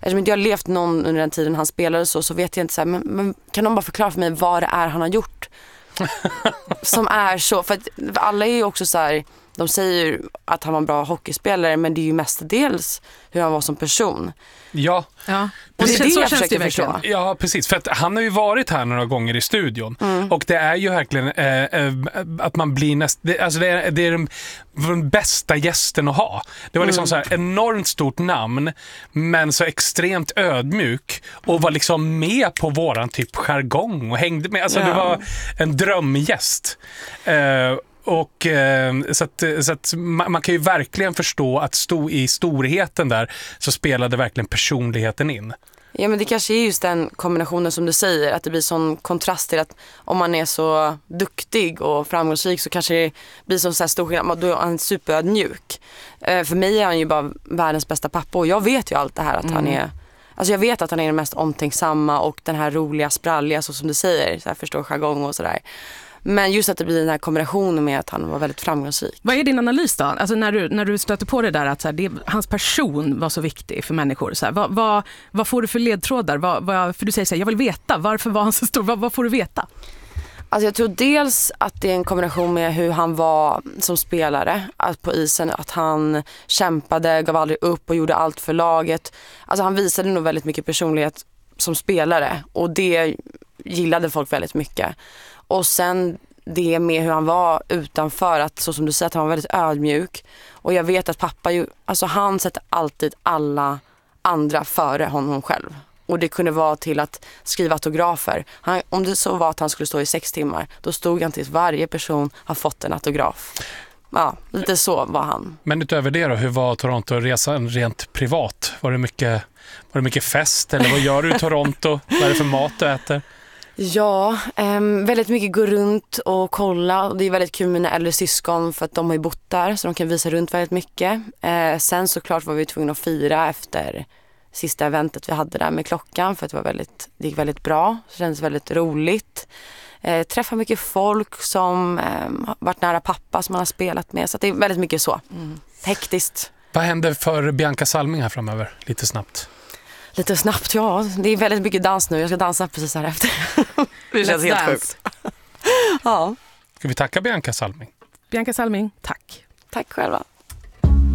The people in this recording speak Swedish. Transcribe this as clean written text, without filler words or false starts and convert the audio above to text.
eftersom inte jag har levt någon under den tiden han spelade så vet jag inte så här, men kan någon bara förklara för mig vad det är han har gjort som är så, för att alla är ju också så här, de säger att han var en bra hockeyspelare, men det är ju mestadels hur han var som person. Ja. Precis, det så jag känns försöker det verkligen. förstå. Ja, precis. För att han har ju varit här några gånger i studion. Och det är ju verkligen att man blir det är den bästa gästen att ha. Det var liksom så här enormt stort namn, men så extremt ödmjuk och var liksom med på våran typ jargong och hängde med. Alltså det var en drömgäst. Och så att man kan ju verkligen förstå att i storheten där så spelade verkligen personligheten in. Ja, men det kanske är just den kombinationen som du säger, att det blir sån kontrast till att om man är så duktig och framgångsrik så kanske det blir som så här stor skillnad, då är han superödmjuk. För mig är han ju bara världens bästa pappa och jag vet ju allt det här att han är, alltså jag vet att han är den mest omtänksamma och den här roliga, spralliga, så som du säger, så här förstår jargong och sådär. Men just att det blir den här kombinationen med att han var väldigt framgångsrik. Vad är din analys då? Alltså när du stöter på det där att så här, hans person var så viktig för människor. Så här, vad får du för ledtrådar? För du säger så här, jag vill veta. Varför var han så stor? Vad får du veta? Alltså jag tror dels att det är en kombination med hur han var som spelare på isen. Att han kämpade, gav aldrig upp och gjorde allt för laget. Alltså han visade nog väldigt mycket personlighet som spelare. Och det gillade folk väldigt mycket. Och sen det med hur han var utanför, att så som du säger att han var väldigt ödmjuk. Och jag vet att pappa ju, alltså han sätter alltid alla andra före honom själv. Och det kunde vara till att skriva autografer. Om det så var att han skulle stå i 6 timmar, då stod han tills varje person har fått en autograf. Ja, lite så var han. Men utöver det då, hur var Toronto-resan rent privat? Var det mycket fest eller vad gör du i Toronto? Vad är det för mat du äter? Ja, väldigt mycket gå runt och kolla. Och det är väldigt kul med mina äldre syskon för att de har ju bott där så de kan visa runt väldigt mycket. Sen såklart var vi tvungna att fira efter sista eventet vi hade där med klockan för att det gick väldigt bra. Det kändes väldigt roligt. Träffa mycket folk som varit nära pappa som man har spelat med. Så det är väldigt mycket så. Hektiskt. Vad händer för Bianca Salming här framöver? Lite snabbt. Lite snabbt, ja. Det är väldigt mycket dans nu. Jag ska dansa precis här efter. Det känns helt sjukt. Ja. Ska vi tacka Bianca Salming? Bianca Salming, tack. Tack själva.